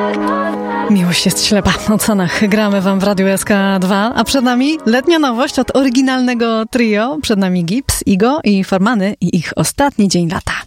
Miłość jest ślepa. O cenach gramy wam w Radiu SK2, a przed nami letnia nowość od oryginalnego trio. Przed nami Gibbs, Igo i Formany i ich ostatni dzień lata.